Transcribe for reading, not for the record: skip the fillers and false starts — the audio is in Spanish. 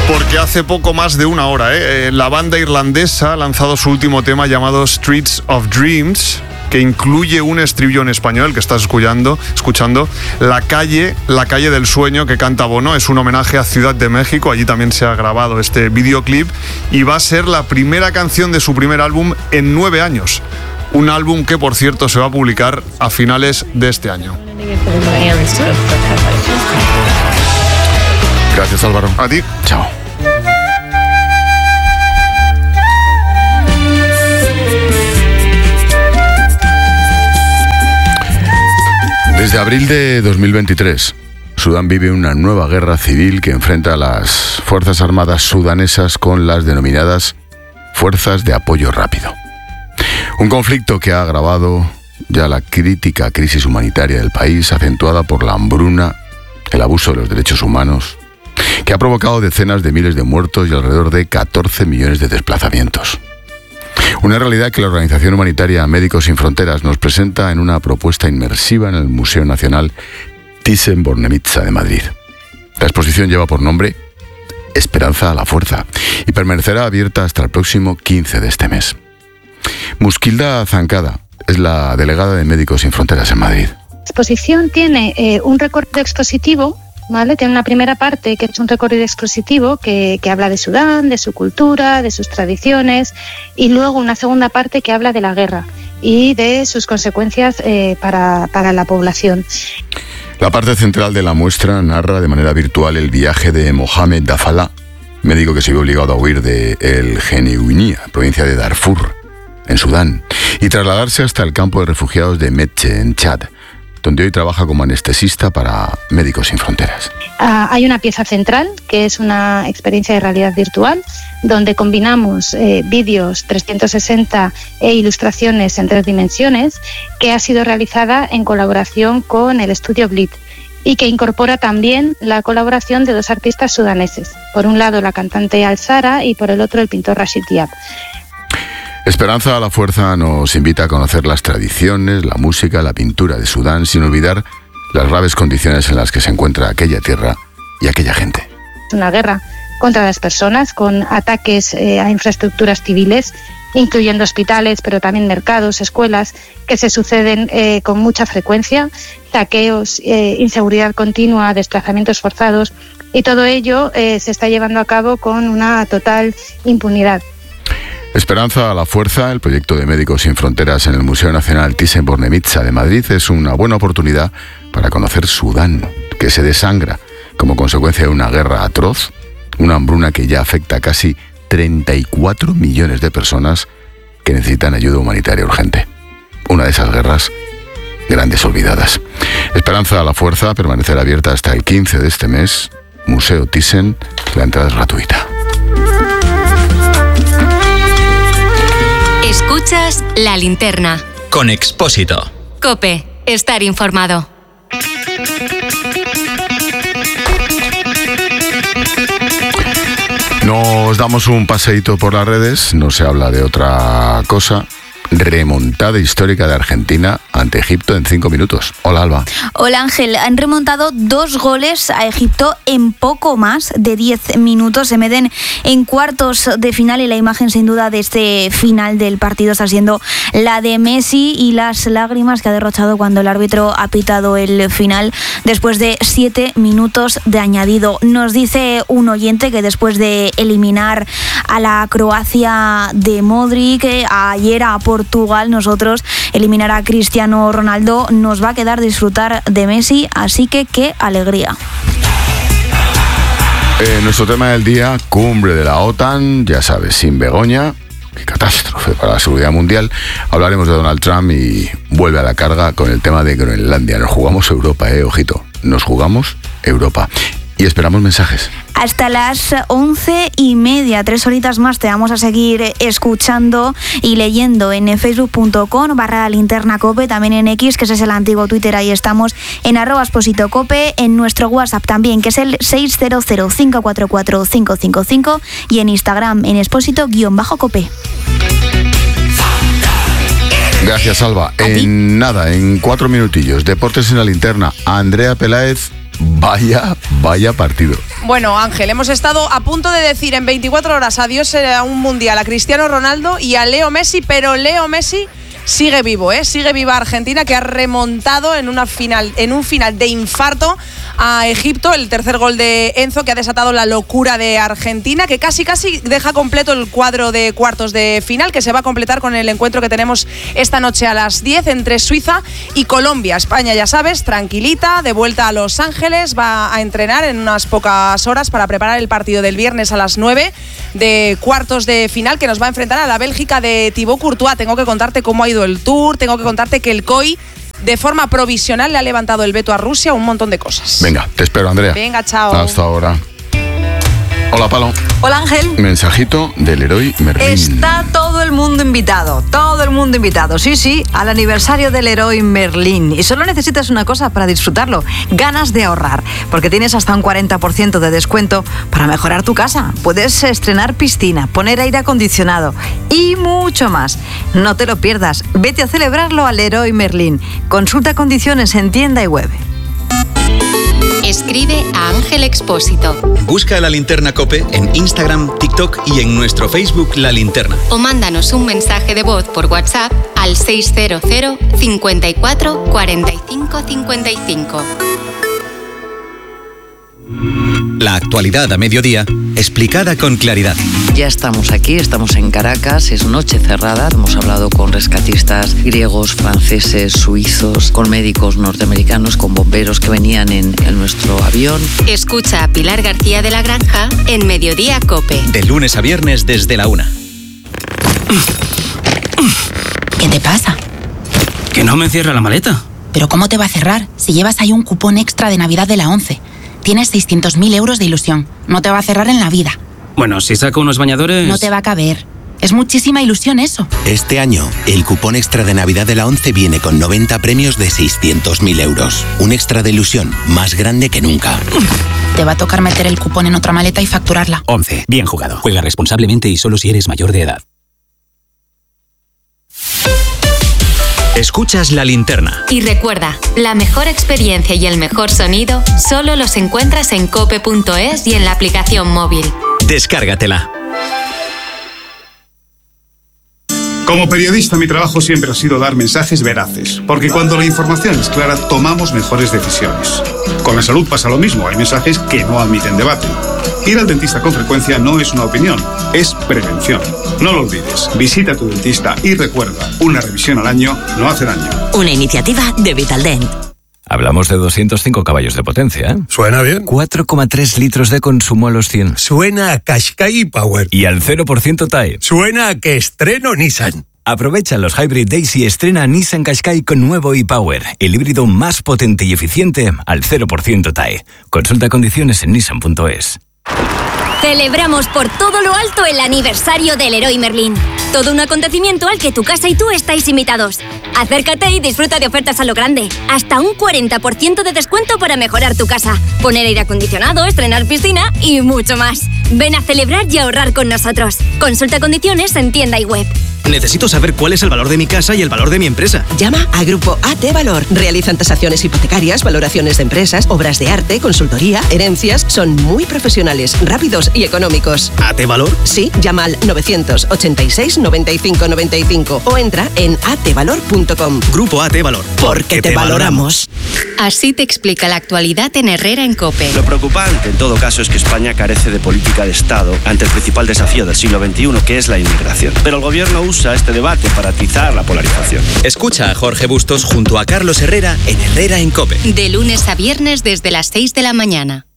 Porque hace poco más de una hora, la banda irlandesa ha lanzado su último tema llamado Streets of Dreams, que incluye un estribillo en español que estás escuchando, La calle del sueño, que canta Bono. Es un homenaje a Ciudad de México, allí también se ha grabado este videoclip y va a ser la primera canción de su primer álbum en 9 años. Un álbum que, por cierto, se va a publicar a finales de este año. Gracias, Álvaro. A ti. Chao. Desde abril de 2023, Sudán vive una nueva guerra civil que enfrenta a las Fuerzas Armadas sudanesas con las denominadas Fuerzas de Apoyo Rápido. Un conflicto que ha agravado ya la crítica crisis humanitaria del país, acentuada por la hambruna, el abuso de los derechos humanos, que ha provocado decenas de miles de muertos y alrededor de 14 millones de desplazamientos. Una realidad que la organización humanitaria Médicos Sin Fronteras nos presenta en una propuesta inmersiva en el Museo Nacional Thyssen-Bornemisza de Madrid. La exposición lleva por nombre Esperanza a la Fuerza y permanecerá abierta hasta el próximo 15 de este mes. Muskilda Zancada es la delegada de Médicos Sin Fronteras en Madrid. La exposición tiene un recorrido expositivo, ¿vale? Tiene una primera parte que es un recorrido expositivo que habla de Sudán, de su cultura, de sus tradiciones, y luego una segunda parte que habla de la guerra y de sus consecuencias para la población. La parte central de la muestra narra de manera virtual el viaje de Mohamed Dafala, médico que se vio obligado a huir de El Genewinia, provincia de Darfur, en Sudán, y trasladarse hasta el campo de refugiados de Metche, en Chad, donde hoy trabaja como anestesista para Médicos Sin Fronteras. Hay una pieza central, que es una experiencia de realidad virtual, donde combinamos vídeos 360 e ilustraciones en 3 dimensiones, que ha sido realizada en colaboración con el estudio Blit y que incorpora también la colaboración de 2 artistas sudaneses. Por un lado, la cantante Al-Sara y por el otro, el pintor Rashid Diab. Esperanza a la Fuerza nos invita a conocer las tradiciones, la música, la pintura de Sudán, sin olvidar las graves condiciones en las que se encuentra aquella tierra y aquella gente. Es una guerra contra las personas, con ataques a infraestructuras civiles, incluyendo hospitales, pero también mercados, escuelas, que se suceden con mucha frecuencia, saqueos, inseguridad continua, desplazamientos forzados, y todo ello se está llevando a cabo con una total impunidad. Esperanza a la Fuerza, el proyecto de Médicos Sin Fronteras en el Museo Nacional Thyssen-Bornemisza de Madrid, es una buena oportunidad para conocer Sudán, que se desangra como consecuencia de una guerra atroz, una hambruna que ya afecta a casi 34 millones de personas que necesitan ayuda humanitaria urgente. Una de esas guerras grandes olvidadas. Esperanza a la Fuerza permanecerá abierta hasta el 15 de este mes. Museo Thyssen, la entrada es gratuita. Escuchas La Linterna con Expósito. COPE, estar informado. Nos damos un paseíto por las redes, no se habla de otra cosa. Remontada histórica de Argentina ante Egipto en 5 minutos. Hola, Alba. Hola, Ángel. Han remontado 2 goles a Egipto en poco más de 10 minutos. Se meten en cuartos de final y la imagen sin duda de este final del partido está siendo la de Messi y las lágrimas que ha derrochado cuando el árbitro ha pitado el final después de 7 minutos de añadido. Nos dice un oyente que después de eliminar a la Croacia de Modric, ayer a Portugal, nosotros eliminar a Cristiano Ronaldo, nos va a quedar disfrutar de Messi, así que qué alegría. Nuestro tema del día, cumbre de la OTAN, ya sabes, sin Begoña. Qué catástrofe para la seguridad mundial. Hablaremos de Donald Trump y vuelve a la carga con el tema de Groenlandia. Nos jugamos Europa, ojito, nos jugamos Europa. Y esperamos mensajes. Hasta las 11:30, 3 horitas más te vamos a seguir escuchando y leyendo en facebook.com/linternacope, también en X, que ese es el antiguo Twitter, ahí estamos, en @expositocope, en nuestro WhatsApp también, que es el 600-544-555, y en Instagram en expósito_cope. Gracias, Alba. En 4 minutillos, Deportes en la Linterna. Andrea Peláez Vaya partido. Bueno, Ángel, hemos estado a punto de decir en 24 horas adiós a un mundial a Cristiano Ronaldo y a Leo Messi, pero Leo Messi sigue vivo, sigue viva Argentina, que ha remontado en un final de infarto a Egipto, el tercer gol de Enzo, que ha desatado la locura de Argentina, que casi deja completo el cuadro de cuartos de final, que se va a completar con el encuentro que tenemos esta noche a las 10 entre Suiza y Colombia. España, ya sabes, tranquilita, de vuelta a Los Ángeles, va a entrenar en unas pocas horas para preparar el partido del viernes a las 9 de cuartos de final, que nos va a enfrentar a la Bélgica de Thibaut Courtois. Tengo que contarte cómo ha ido el tour, tengo que contarte que el COI de forma provisional le ha levantado el veto a Rusia, un montón de cosas. Venga, te espero, Andrea. Venga, chao. Hasta ahora. Hola, Palo. Hola, Ángel. Mensajito del Leroy Merlin. Está todo el mundo invitado, sí, al aniversario del Leroy Merlin. Y solo necesitas una cosa para disfrutarlo, ganas de ahorrar, porque tienes hasta un 40% de descuento para mejorar tu casa. Puedes estrenar piscina, poner aire acondicionado y mucho más. No te lo pierdas, vete a celebrarlo al Leroy Merlin. Consulta condiciones en tienda y web. Escribe a Ángel Expósito. Busca La Linterna COPE en Instagram, TikTok y en nuestro Facebook La Linterna. O mándanos un mensaje de voz por WhatsApp al 600 54 45 55. La actualidad a mediodía, explicada con claridad. Ya estamos aquí, estamos en Caracas, es noche cerrada. Hemos hablado con rescatistas griegos, franceses, suizos, con médicos norteamericanos, con bomberos que venían en nuestro avión. Escucha a Pilar García de la Granja en Mediodía COPE. De lunes a viernes desde la 1. ¿Qué te pasa? Que no me cierra la maleta. ¿Pero cómo te va a cerrar si llevas ahí un cupón extra de Navidad de la 11? Tienes 600.000 euros de ilusión. No te va a cerrar en la vida. Bueno, si saco unos bañadores... No te va a caber. Es muchísima ilusión eso. Este año, el cupón extra de Navidad de la 11 viene con 90 premios de 600.000 euros. Un extra de ilusión más grande que nunca. Te va a tocar meter el cupón en otra maleta y facturarla. 11. Bien jugado. Juega responsablemente y solo si eres mayor de edad. Escuchas La Linterna. Y recuerda, la mejor experiencia y el mejor sonido solo los encuentras en cope.es y en la aplicación móvil. Descárgatela. Como periodista, mi trabajo siempre ha sido dar mensajes veraces, porque cuando la información es clara, tomamos mejores decisiones. Con la salud pasa lo mismo, hay mensajes que no admiten debate. Ir al dentista con frecuencia no es una opinión, es prevención. No lo olvides, visita a tu dentista y recuerda, una revisión al año no hace daño. Una iniciativa de Vitaldent. Hablamos de 205 caballos de potencia, ¿eh? Suena bien. 4,3 litros de consumo a los 100. Suena a Qashqai Power. Y al 0% TAE. Suena a que estreno Nissan. Aprovecha los Hybrid Days y estrena Nissan Qashqai con nuevo e-Power, el híbrido más potente y eficiente al 0% TAE. Consulta condiciones en nissan.es. Celebramos por todo lo alto el aniversario del Leroy Merlin. Todo un acontecimiento al que tu casa y tú estáis invitados. Acércate y disfruta de ofertas a lo grande. Hasta un 40% de descuento para mejorar tu casa, poner aire acondicionado, estrenar piscina y mucho más. Ven a celebrar y ahorrar con nosotros. Consulta condiciones en tienda y web. Necesito saber cuál es el valor de mi casa y el valor de mi empresa. Llama a Grupo AT Valor. Realizan tasaciones hipotecarias, valoraciones de empresas, obras de arte, consultoría, herencias. Son muy profesionales, rápidos y económicos. ¿AT Valor? Sí, llama al 986 95 95 o entra en atvalor.com. Grupo AT Valor. Porque te valoramos. Así te explica la actualidad en Herrera en COPE. Lo preocupante en todo caso es que España carece de política de Estado ante el principal desafío del siglo XXI, que es la inmigración. Pero el gobierno usa este debate para atizar la polarización. Escucha a Jorge Bustos junto a Carlos Herrera en Herrera en COPE. De lunes a viernes desde las 6 de la mañana.